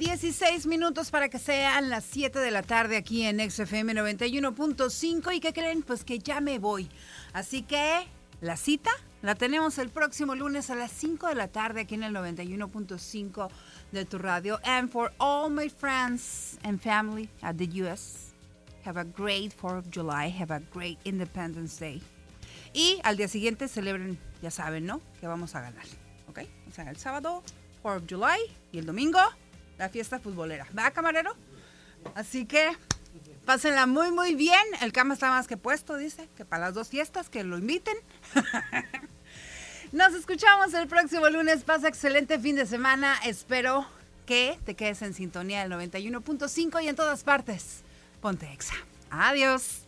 16 minutos para que sean las 7 de la tarde aquí en XFM 91.5. ¿Y qué creen? Pues que ya me voy. Así que la cita la tenemos el próximo lunes a las 5 de la tarde aquí en el 91.5 de tu radio. And for all my friends and family at the US, have a great 4th of July. Have a great Independence Day. Y al día siguiente celebren, ya saben, ¿no? Que vamos a ganar. ¿Ok? O sea, el sábado, 4th of July, y el domingo, la fiesta futbolera. ¿Va, camarero? Así que pásenla muy, muy bien. El cama está más que puesto, dice, que para las 2 fiestas, que lo inviten. Nos escuchamos el próximo lunes. Pasa excelente fin de semana. Espero que te quedes en sintonía del 91.5 y en todas partes. Ponte Exa. Adiós.